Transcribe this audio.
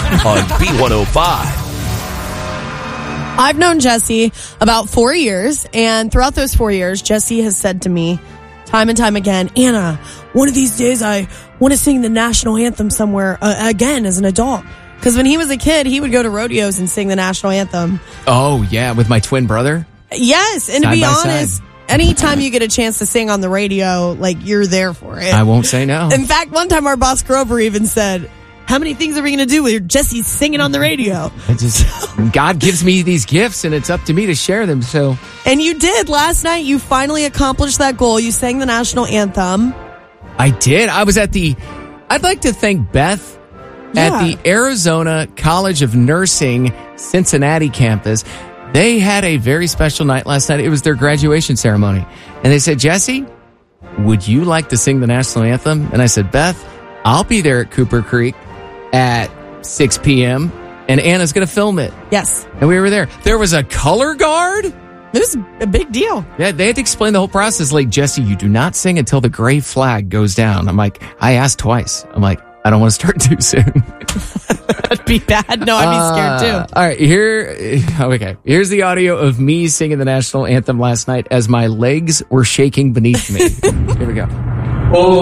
on B105. I've known Jesse about 4 years, and throughout those 4 years, Jesse has said to me time and time again, Anna, one of these days I want to sing the national anthem somewhere again as an adult. Because when he was a kid, he would go to rodeos and sing the national anthem. Oh, yeah, with my twin brother? Yes, and to be honest, anytime you get a chance to sing on the radio, like, you're there for it. I won't say no. In fact, one time our boss Grover even said, how many things are we going to do with Jesse singing on the radio? God gives me these gifts, and it's up to me to share them. So, and you did. Last night, you finally accomplished that goal. You sang the national anthem. I did. I was at I'd like to thank Beth at the Arizona College of Nursing Cincinnati campus. They had a very special night last night. It was their graduation ceremony. And they said, Jesse, would you like to sing the national anthem? And I said, Beth, I'll be there at Cooper Creek at 6 p.m. and Anna's going to film it. Yes. And we were there. There was a color guard. It was a big deal. Yeah, they had to explain the whole process. Like, Jesse, you do not sing until the gray flag goes down. I'm like, I asked twice. I'm like, I don't want to start too soon. That'd be bad. No, I'd be scared too. All right, okay. Here's the audio of me singing the national anthem last night as my legs were shaking beneath me. Here we go.